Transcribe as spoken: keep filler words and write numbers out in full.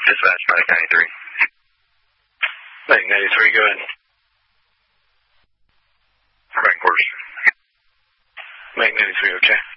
Dispatch, Mike ninety-three. Mike ninety-three, go ahead. Correct, quarters. Mike ninety-three, okay.